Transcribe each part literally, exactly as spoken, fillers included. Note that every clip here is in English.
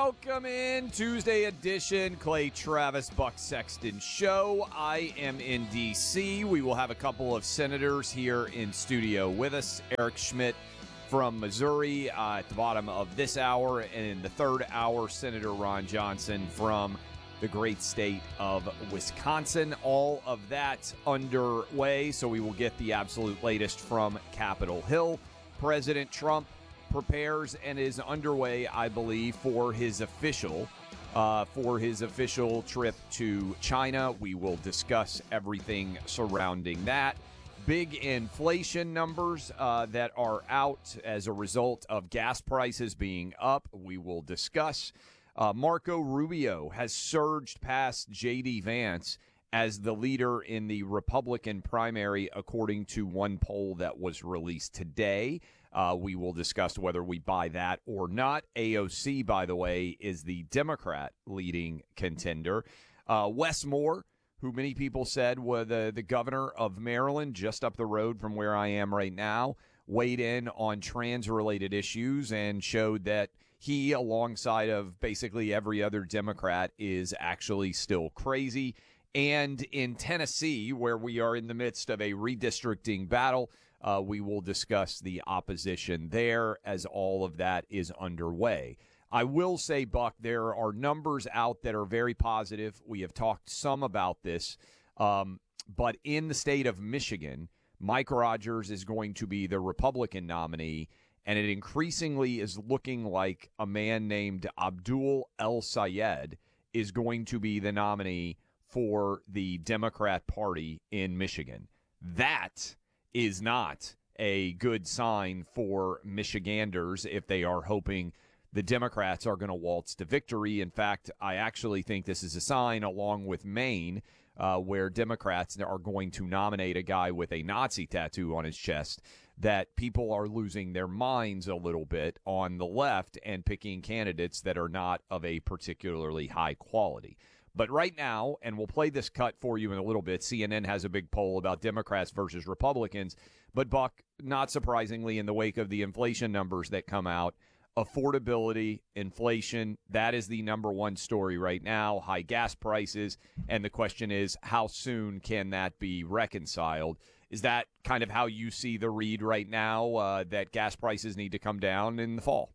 Welcome in Tuesday edition, Clay Travis, Buck Sexton Show. I am in D C. We will have a couple of senators here in studio with us. Eric Schmidt from Missouri uh, at the bottom of this hour, and in the third hour, Senator Ron Johnson from the great state of Wisconsin. All of that underway, so we will get the absolute latest from Capitol Hill. President Trump prepares and is underway, I believe, for his official uh, for his official trip to China. We will discuss everything surrounding that. Big inflation numbers uh, that are out as a result of gas prices being up. We will discuss. Uh, Marco Rubio has surged past J D. Vance as the leader in the Republican primary, according to one poll that was released today. Uh, we will discuss whether we buy that or not. A O C, by the way, is the Democrat leading contender. Uh, Wes Moore, who many people said was the, the governor of Maryland, just up the road from where I am right now, weighed in on trans-related issues and showed that he, alongside of basically every other Democrat, is actually still crazy. And in Tennessee, where we are in the midst of a redistricting battle, uh, we will discuss the opposition there as all of that is underway. I will say, Buck, there are numbers out that are very positive. We have talked some about this. Um, but in the state of Michigan, Mike Rogers is going to be the Republican nominee, and it increasingly is looking like a man named Abdul El-Sayed is going to be the nominee for the Democrat Party in Michigan. That is not a good sign for Michiganders if they are hoping the Democrats are going to waltz to victory. In fact, I actually think this is a sign, along with Maine, uh, where Democrats are going to nominate a guy with a Nazi tattoo on his chest, that people are losing their minds a little bit on the left and picking candidates that are not of a particularly high quality. But right now, and we'll play this cut for you in a little bit, C N N has a big poll about Democrats versus Republicans. But, Buck, not surprisingly, in the wake of the inflation numbers that come out, affordability, inflation, that is the number one story right now, high gas prices. And the question is, how soon can that be reconciled? Is that kind of how you see the read right now, uh, that gas prices need to come down in the fall?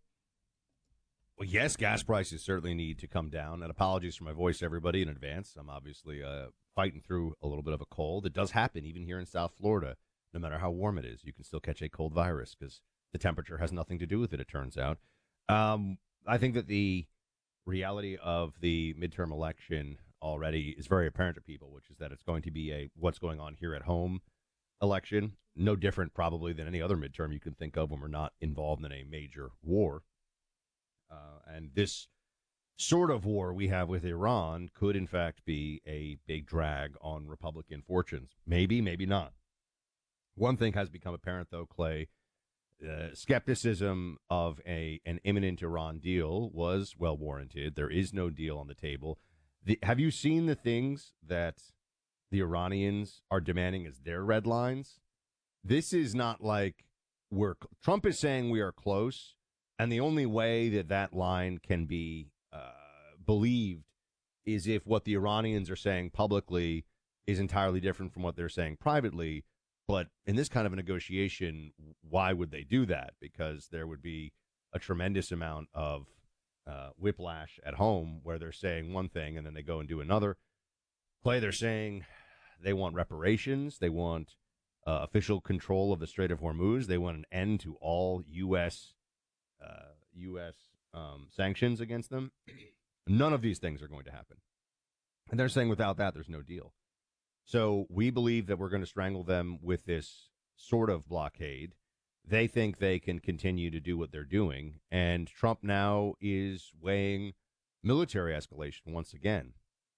Well, yes, gas prices certainly need to come down. And apologies for my voice, everybody, in advance. I'm obviously uh, fighting through a little bit of a cold. It does happen even here in South Florida. No matter how warm it is, you can still catch a cold virus because the temperature has nothing to do with it, it turns out. Um, I think that the reality of the midterm election already is very apparent to people, which is that it's going to be a what's going on here at home election. No different probably than any other midterm you can think of when we're not involved in a major war. Uh, and this sort of war we have with Iran could, in fact, be a big drag on Republican fortunes. Maybe, maybe not. One thing has become apparent, though, Clay. Uh, skepticism of a an imminent Iran deal was well warranted. There is no deal on the table. The, have you seen the things that the Iranians are demanding as their red lines? This is not like we're Trump is saying we are close. And the only way that that line can be uh, believed is if what the Iranians are saying publicly is entirely different from what they're saying privately. But in this kind of a negotiation, why would they do that? Because there would be a tremendous amount of uh, whiplash at home where they're saying one thing and then they go and do another. Clay, they're saying they want reparations. They want uh, official control of the Strait of Hormuz. They want an end to all U S Uh, U S um, sanctions against them. None of these things are going to happen. And they're saying without that, there's no deal. So we believe that we're going to strangle them with this sort of blockade. They think they can continue to do what they're doing. And Trump now is weighing military escalation once again.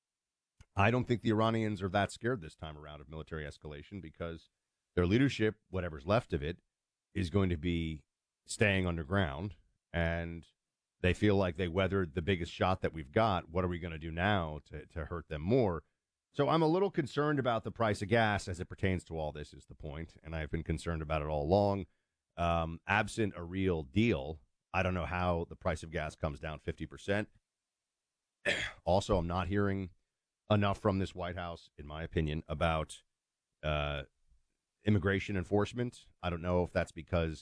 I don't think the Iranians are that scared this time around of military escalation because their leadership, whatever's left of it, is going to be staying underground, and they feel like they weathered the biggest shot that we've got. What are we going to do now to, to hurt them more? So I'm a little concerned about the price of gas as it pertains to all this is the point, and I've been concerned about it all along. Um, absent a real deal, I don't know how the price of gas comes down fifty percent. Also, I'm not hearing enough from this White House, in my opinion, about uh, immigration enforcement. I don't know if that's because